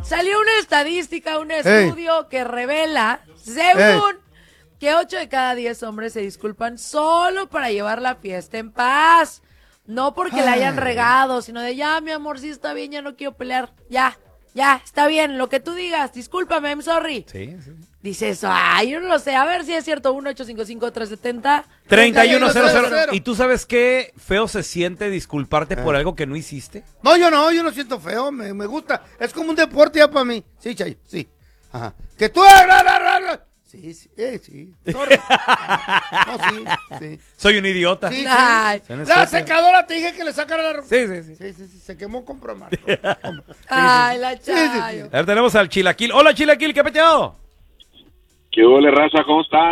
Salió una estadística, un estudio que revela, según que 8 de cada 10 hombres se disculpan solo para llevar la fiesta en paz. No porque la hayan regado, sino de ya, mi amor, sí está bien, ya no quiero pelear. Ya, está bien, lo que tú digas, discúlpame, I'm sorry. Sí. Dice eso, yo no lo sé, a ver si es cierto, 1-855-370-3100. ¿Y tú sabes qué feo se siente disculparte por algo que no hiciste? No, yo no siento feo, me gusta. Es como un deporte ya para mí. Sí, Chay, sí. Ajá. Que tú... Sí. Sorry. No, sí. Soy un idiota. Sí. Ay. La secadora te dije que le sacara la ropa. Sí. Sí, se quemó con bromas. Ay, la Sí. Chayo. A ver, tenemos al Chilaquil. Hola, Chilaquil, ¿qué peteado? ¿Qué hubo, raza? ¿Cómo están?